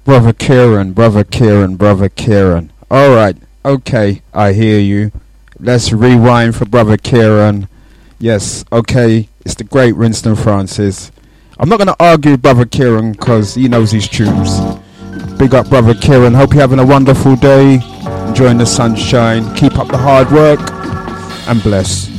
Brother Kieran, Brother Kieran, Brother Kieran. Alright, okay, I hear you. Let's rewind for Brother Kieran. Yes, okay, it's the great Winston Francis. I'm not going to argue with Brother Kieran because he knows his tunes. Big up Brother Kieran, hope you're having a wonderful day. Enjoying the sunshine, keep up the hard work, and bless.